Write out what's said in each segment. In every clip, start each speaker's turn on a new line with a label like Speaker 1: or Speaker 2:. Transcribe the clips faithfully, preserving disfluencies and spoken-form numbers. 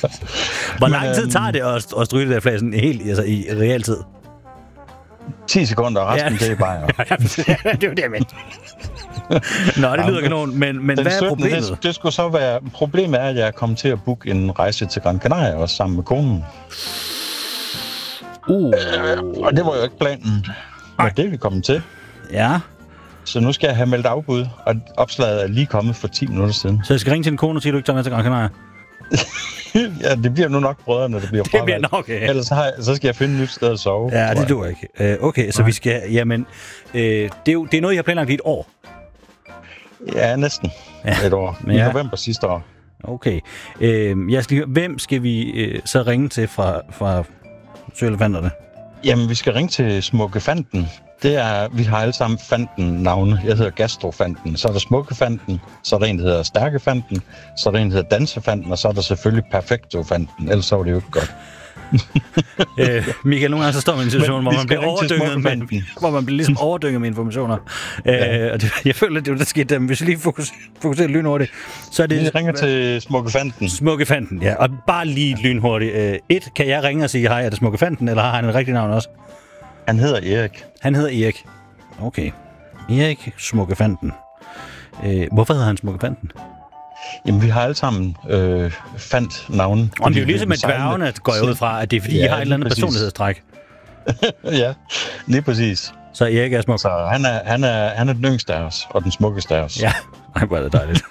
Speaker 1: Hvor lang tid tager det at, at stryge det der flag sådan helt altså, i realtid?
Speaker 2: ti sekunder, og resten ja. Det er bare...
Speaker 1: Ja, det var det, jeg mente. Nå, det lyder kanon, men, men hvad er problemet?
Speaker 2: Det, det skulle så være... Problemet er, at jeg er kommet til at booke en rejse til Gran Canaria, også sammen med konen.
Speaker 1: Uh.
Speaker 2: Øh, og det var jo ikke planen. Men det er vi kommet til.
Speaker 1: Ja.
Speaker 2: Så nu skal jeg have meldt afbud, og opslaget er lige kommet for ti minutter siden.
Speaker 1: Så jeg skal ringe til en kone og sige, at du ikke tager med til Gran Canaria?
Speaker 2: Ja, det bliver nu nok brødrene, der bliver
Speaker 1: fravalgt. Det bliver nok, ja.
Speaker 2: Ellers har jeg, så skal jeg finde et nyt sted at sove.
Speaker 1: Ja, det duer ikke. Uh, okay, så Nej. vi skal... Jamen, uh, det, er jo, det er noget, jeg har planlagt i et år.
Speaker 2: Ja, næsten ja. et år. I ja. november sidste år.
Speaker 1: Okay. Uh, jeg skal høre, hvem skal vi uh, så ringe til fra, fra Søelefanterne?
Speaker 2: Jamen, vi skal ringe til Smukkefanten. Det er, vi har alle sammen Fanten-navne. Jeg hedder Gastrofanten. Så er der Smukkefanten, så er der en, der hedder Stærkefanten, så er der en, der hedder Dansefanten, og så er der selvfølgelig Perfektofanten. Ellers så var det jo ikke godt.
Speaker 1: øh, Michael, nogle gange så står man i en situation, hvor man bliver overdynget med, hvor man bliver ligesom overdynget med informationer. Ja. Øh, og det, jeg føler, det er jo det skete, hvis vi lige fokuserer, fokuserer lynhurtigt, så er det...
Speaker 2: Vi ringer til Smukkefanten.
Speaker 1: Smukkefanten, ja. Og bare lige lynhurtigt. Øh, et, kan jeg ringe og sige, hej, er det Smukkefanten, eller har han et rigtigt navn også?
Speaker 2: Han hedder Erik.
Speaker 1: Han hedder Erik. Okay. Erik Smukkefanten. Øh, hvorfor hedder han Smukkefanten?
Speaker 2: Jamen, vi har alle sammen øh, fandt navne.
Speaker 1: Og det er jo ligesom med dværgene, går jeg ud fra, at det er fordi, ja, I har et eller andet præcis. personlighedstræk.
Speaker 2: Ja, lige præcis.
Speaker 1: Så Erik er smuk.
Speaker 2: Så han er, han er, han er den yngste af os, og den smukkeste af os.
Speaker 1: Ja, ej, hvor er det dejligt.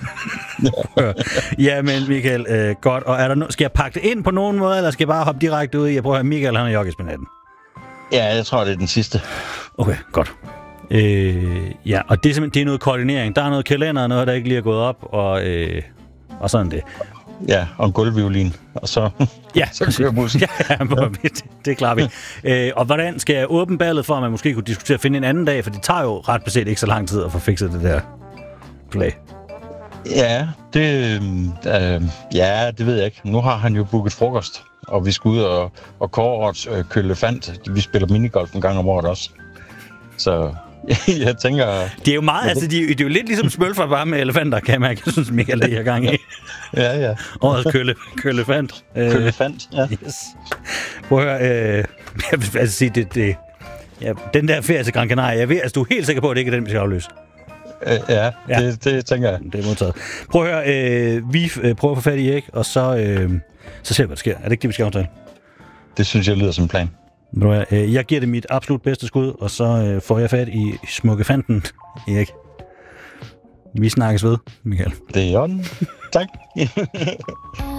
Speaker 1: Ja, men Michael, øh, godt. Og er der no- skal jeg pakke det ind på nogen måde, eller skal jeg bare hoppe direkte ud i? Jeg prøver at høre, Michael, han er joggis på natten.
Speaker 2: Ja, jeg tror, det er den sidste.
Speaker 1: Okay, godt. Øh, ja, og det er simpelthen det er noget koordinering. Der er noget kalender, noget, der ikke lige er gået op, og, øh, og sådan det.
Speaker 2: Ja, og en gulvviolin, og så,
Speaker 1: ja,
Speaker 2: så kører bussen.
Speaker 1: Ja, det, det klarer vi. øh, og hvordan skal jeg åbne ballet for, at man måske kunne diskutere at finde en anden dag, for det tager jo ret beset ikke så lang tid at få fikset det der flag.
Speaker 2: Ja, det, øh, ja, det ved jeg ikke. Nu har han jo booket frokost, og vi skal ud og, og kåre årets øh, kølefant. Vi spiller minigolf en gang om året også. Så jeg tænker...
Speaker 1: Det er jo meget, altså det, det er jo lidt ligesom smølfer bare med elefanter, kan jeg mærke. Jeg synes, Michael, det er gang i.
Speaker 2: Ja, ja.
Speaker 1: Årets kølle, kølefant.
Speaker 2: Kølefant, ja. Yes.
Speaker 1: Prøv at høre, øh, jeg vil altså sige, det, det, ja, den der ferie til Gran Canaria, jeg ved, altså du er helt sikker på, at det ikke er den, vi skal afløse.
Speaker 2: Øh, ja, ja. Det, det tænker jeg.
Speaker 1: Det er modtaget. Prøv at høre, øh, vi øh, prøver at få fat i Erik, og så, øh, så ser vi, hvad der sker. Er det ikke det, vi skal aftale?
Speaker 2: Det synes jeg lyder som en plan.
Speaker 1: Jeg giver det mit absolut bedste skud, og så øh, får jeg fat i Smukkefanten, Erik. Vi snakkes ved, Michael.
Speaker 2: Det er i orden. Tak.